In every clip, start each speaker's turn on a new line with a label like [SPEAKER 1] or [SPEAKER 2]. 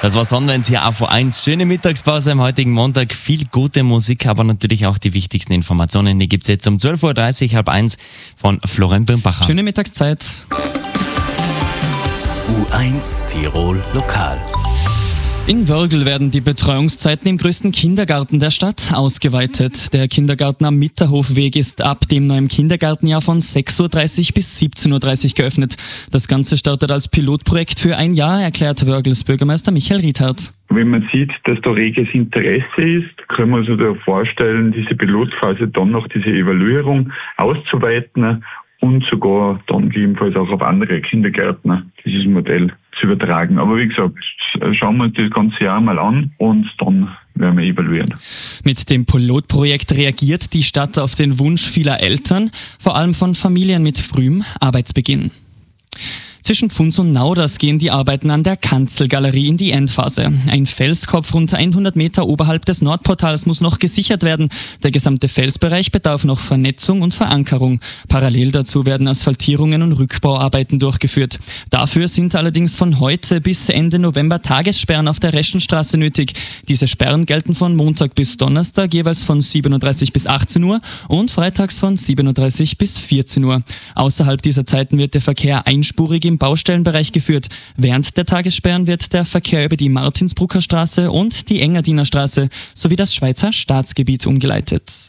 [SPEAKER 1] Das war Sonnenwend hier auf A1. Schöne Mittagspause am heutigen Montag. Viel gute Musik, aber natürlich auch die wichtigsten Informationen. Die gibt es jetzt um 12.30 Uhr, halb eins von Florian Birnbacher.
[SPEAKER 2] Schöne Mittagszeit.
[SPEAKER 3] U1 Tirol Lokal.
[SPEAKER 2] In Wörgl werden die Betreuungszeiten im größten Kindergarten der Stadt ausgeweitet. Der Kindergarten am Mitterhofweg ist ab dem neuen Kindergartenjahr von 6.30 Uhr bis 17.30 Uhr geöffnet. Das Ganze startet als Pilotprojekt für ein Jahr, erklärt Wörgls Bürgermeister Michael Riethardt.
[SPEAKER 4] Wenn man sieht, dass da reges Interesse ist, können wir uns da vorstellen, diese Pilotphase dann noch diese Evaluierung auszuweiten und sogar dann gegebenenfalls auch auf andere Kindergärten dieses Modell zu übertragen. Aber wie gesagt, schauen wir uns das ganze Jahr mal an und dann werden wir evaluieren.
[SPEAKER 2] Mit dem Pilotprojekt reagiert die Stadt auf den Wunsch vieler Eltern, vor allem von Familien mit frühem Arbeitsbeginn. Zwischen Pfunds und Nauders gehen die Arbeiten an der Kanzelgalerie in die Endphase. Ein Felskopf rund 100 Meter oberhalb des Nordportals muss noch gesichert werden. Der gesamte Felsbereich bedarf noch Vernetzung und Verankerung. Parallel dazu werden Asphaltierungen und Rückbauarbeiten durchgeführt. Dafür sind allerdings von heute bis Ende November Tagessperren auf der Reschenstraße nötig. Diese Sperren gelten von Montag bis Donnerstag jeweils von 7.30 bis 18 Uhr und freitags von 7.30 bis 14 Uhr. Außerhalb dieser Zeiten wird der Verkehr einspurig im Baustellenbereich geführt. Während der Tagessperren wird der Verkehr über die Martinsbrucker Straße und die Engadiner Straße sowie das Schweizer Staatsgebiet umgeleitet.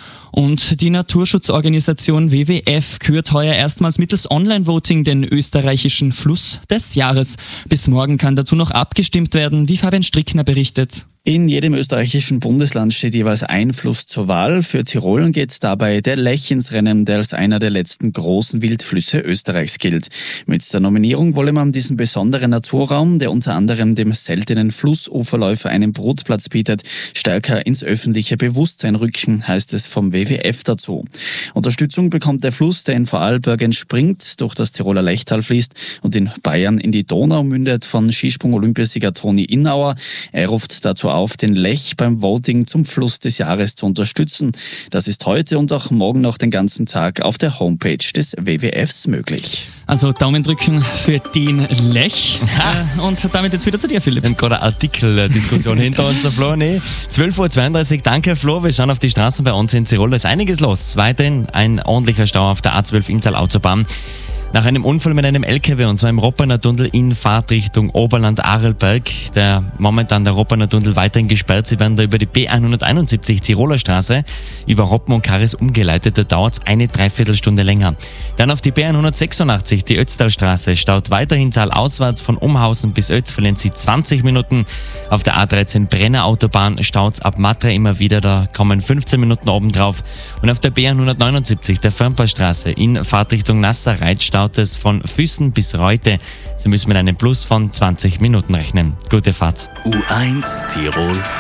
[SPEAKER 2] Und die Naturschutzorganisation WWF kürt heuer erstmals mittels Online-Voting den österreichischen Fluss des Jahres. Bis morgen kann dazu noch abgestimmt werden, wie Fabian Strickner berichtet.
[SPEAKER 5] In jedem österreichischen Bundesland steht jeweils ein Fluss zur Wahl. Für Tirol geht dabei der Lech ins Rennen, der als einer der letzten großen Wildflüsse Österreichs gilt. Mit der Nominierung wolle man diesen besonderen Naturraum, der unter anderem dem seltenen Flussuferläufer einen Brutplatz bietet, stärker ins öffentliche Bewusstsein rücken, heißt es vom WWF dazu. Unterstützung bekommt der Fluss, der in Vorarlberg entspringt, durch das Tiroler Lechtal fließt und in Bayern in die Donau mündet, von Skisprung-Olympiasieger Toni Innauer. Er ruft dazu auf, den Lech beim Voting zum Fluss des Jahres zu unterstützen. Das ist heute und auch morgen noch den ganzen Tag auf der Homepage des WWFs möglich.
[SPEAKER 2] Also Daumen drücken für den Lech. Und damit jetzt wieder zu dir, Philipp.
[SPEAKER 1] Wir haben gerade eine Artikeldiskussion hinter uns, Flo. 12.32 Uhr, danke Flo. Wir schauen auf die Straßen bei uns in Tirol. Da ist einiges los. Weiterhin ein ordentlicher Stau auf der A12 Inntal-Autobahn. Nach einem Unfall mit einem LKW, und zwar im Roppener Tunnel in Fahrtrichtung Oberland-Arlberg. Momentan der Roppener Tunnel weiterhin gesperrt. Sie werden da über die B171 Tiroler Straße über Roppen und Karis umgeleitet. Da dauert es eine Dreiviertelstunde länger. Dann auf die B186, die Ötztalstraße, staut weiterhin auswärts von Umhausen bis Ötz, verlieren Sie 20 Minuten. Auf der A13 Brenner Autobahn staut es ab Matra immer wieder, da kommen 15 Minuten obendrauf. Und auf der B179, der Förmperstraße in Fahrtrichtung Nasserreit, staut es von Füssen bis Reute. Sie müssen mit einem Plus von 20 Minuten rechnen. Gute Fahrt.
[SPEAKER 3] U1 Tirol